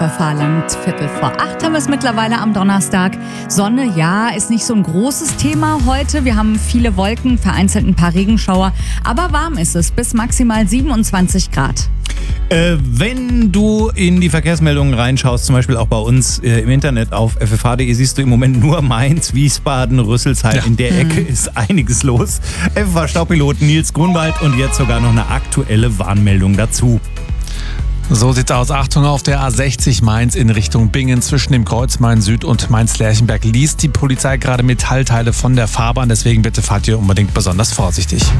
FFH-Land. 7:45 haben wir es mittlerweile am Donnerstag. Sonne, ja, ist nicht so ein großes Thema heute. Wir haben viele Wolken, vereinzelt ein paar Regenschauer. Aber warm ist es, bis maximal 27 Grad. Wenn du in die Verkehrsmeldungen reinschaust, zum Beispiel auch bei uns im Internet auf ffh.de, siehst du im Moment nur Mainz, Wiesbaden, Rüsselsheim. Ja. In der Ecke ist einiges los. FFH-Staupilot Nils Grunwald und jetzt sogar noch eine aktuelle Warnmeldung dazu. So sieht's aus. Achtung, auf der A60 Mainz in Richtung Bingen zwischen dem Kreuz Main-Süd und Mainz-Lerchenberg liest die Polizei gerade Metallteile von der Fahrbahn. Deswegen bitte fahrt ihr unbedingt besonders vorsichtig.